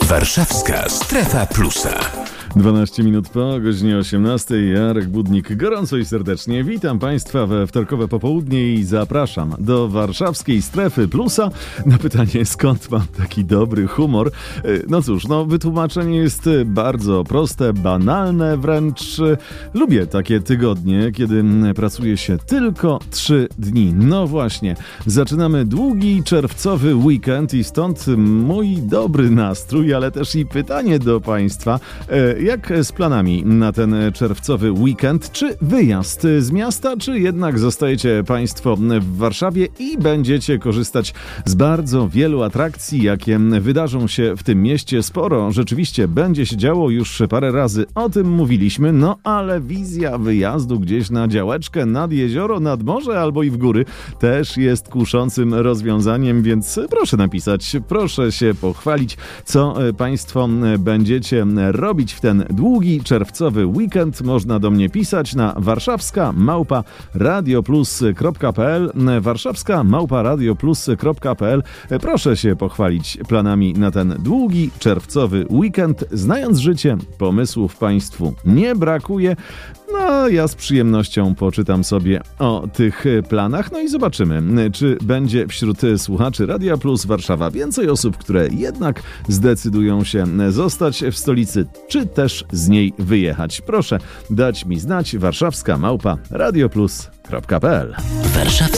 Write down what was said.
Warszawska Strefa Plusa. 12 minut po godzinie 18. Jarek Budnik gorąco i serdecznie witam Państwa we wtorkowe popołudnie i zapraszam do warszawskiej Strefy Plusa. Na pytanie, skąd mam taki dobry humor? No cóż, wytłumaczenie jest bardzo proste, banalne wręcz. Lubię takie tygodnie, kiedy pracuje się tylko 3 dni. No właśnie, zaczynamy długi czerwcowy weekend i stąd mój dobry nastrój, ale też i pytanie do Państwa. Jak z planami na ten czerwcowy weekend? Czy wyjazd z miasta, czy jednak zostajecie Państwo w Warszawie i będziecie korzystać z bardzo wielu atrakcji, jakie wydarzą się w tym mieście? Sporo rzeczywiście będzie się działo, już parę razy o tym mówiliśmy, ale wizja wyjazdu gdzieś na działeczkę, nad jezioro, nad morze albo i w góry też jest kuszącym rozwiązaniem, więc proszę napisać, proszę się pochwalić, co Państwo będziecie robić w ten długi czerwcowy weekend. Można do mnie pisać na warszawska@radioplus.pl warszawska@radioplus.pl. Proszę się pochwalić planami na ten długi czerwcowy weekend. Znając życie, pomysłów Państwu nie brakuje. Ja z przyjemnością poczytam sobie o tych planach, i zobaczymy, czy będzie wśród słuchaczy Radia Plus Warszawa więcej osób, które jednak zdecydują się zostać w stolicy, czy też z niej wyjechać. Proszę dać mi znać, warszawska@radioplus.pl.